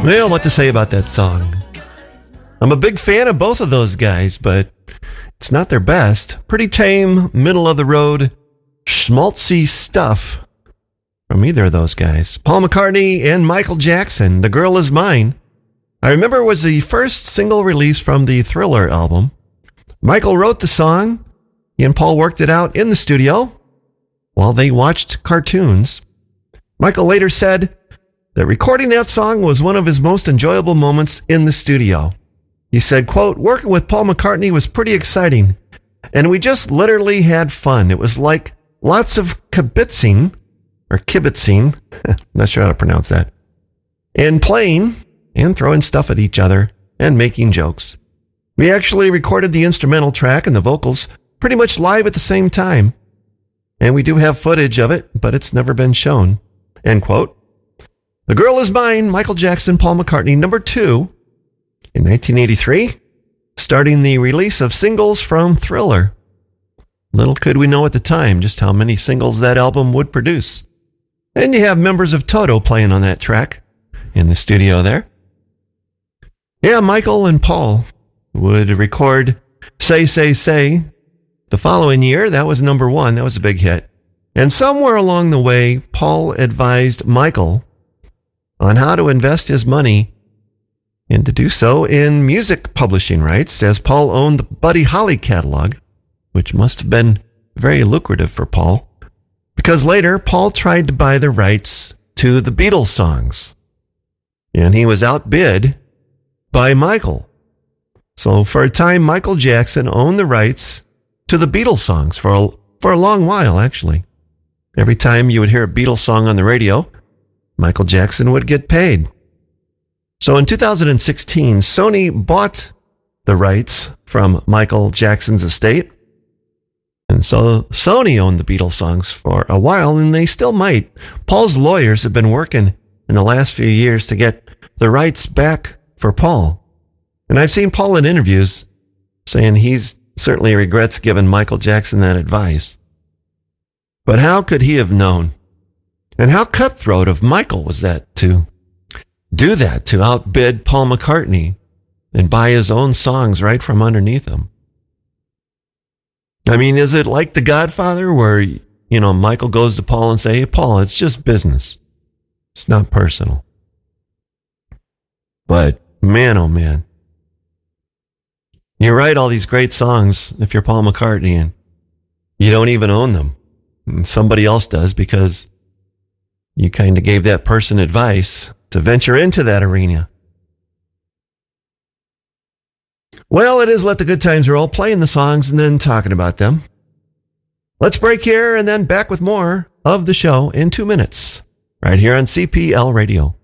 Well, what to say about that song? I'm a big fan of both of those guys, but it's not their best. Pretty tame, middle-of-the-road, schmaltzy stuff from either of those guys. Paul McCartney and Michael Jackson, The Girl Is Mine. I remember it was the first single release from the Thriller album. Michael wrote the song. He and Paul worked it out in the studio while they watched cartoons. Michael later said that recording that song was one of his most enjoyable moments in the studio. He said, quote, "Working with Paul McCartney was pretty exciting, and we just literally had fun. It was like lots of kibitzing, not sure how to pronounce that, and playing and throwing stuff at each other and making jokes. We actually recorded the instrumental track and the vocals pretty much live at the same time, and we do have footage of it, but it's never been shown." End quote. The Girl Is Mine, Michael Jackson, Paul McCartney, number 2 in 1983, starting the release of singles from Thriller. Little could we know at the time just how many singles that album would produce. And you have members of Toto playing on that track in the studio there. Yeah, Michael and Paul would record Say, Say, Say the following year. That was number 1. That was a big hit. And somewhere along the way, Paul advised Michael on how to invest his money and to do so in music publishing rights, as Paul owned the Buddy Holly catalog, which must have been very lucrative for Paul, because later Paul tried to buy the rights to the Beatles songs, and he was outbid by Michael. So for a time, Michael Jackson owned the rights to the Beatles songs for a long while, actually. Every time you would hear a Beatles song on the radio, Michael Jackson would get paid. So in 2016, Sony bought the rights from Michael Jackson's estate. And so Sony owned the Beatles songs for a while, and they still might. Paul's lawyers have been working in the last few years to get the rights back for Paul. And I've seen Paul in interviews saying he's certainly regrets giving Michael Jackson that advice. But how could he have known? And how cutthroat of Michael was that to do that, to outbid Paul McCartney and buy his own songs right from underneath him? I mean, is it like The Godfather where, Michael goes to Paul and say, "Hey, Paul, it's just business. It's not personal." But man, oh man, you write all these great songs if you're Paul McCartney and you don't even own them. And somebody else does because you kind of gave that person advice to venture into that arena. Well, it is Let the Good Times Roll, playing the songs and then talking about them. Let's break here and then back with more of the show in 2 minutes, right here on CPL Radio.